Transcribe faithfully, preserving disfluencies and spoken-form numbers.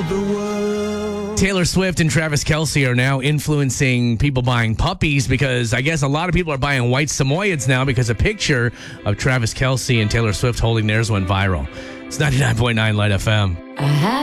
the world. Taylor Swift and Travis Kelce are now influencing people buying puppies because I guess a lot of people are buying white Samoyeds now because a picture of Travis Kelce and Taylor Swift holding theirs went viral. It's ninety-nine point nine Light F M. I had